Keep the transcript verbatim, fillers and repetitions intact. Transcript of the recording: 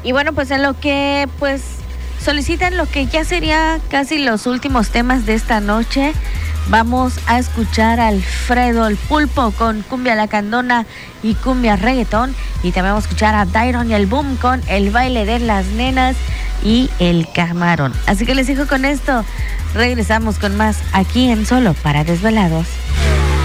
Y bueno, pues en lo que pues solicitan lo que ya sería casi los últimos temas de esta noche, vamos a escuchar a Alfredo el Pulpo con Cumbia Lacandona y Cumbia Reggaetón. Y también vamos a escuchar a Dairon y el Boom con El Baile de las Nenas y El Camarón. Así que les dejo con esto. Regresamos con más aquí en Solo para Desvelados.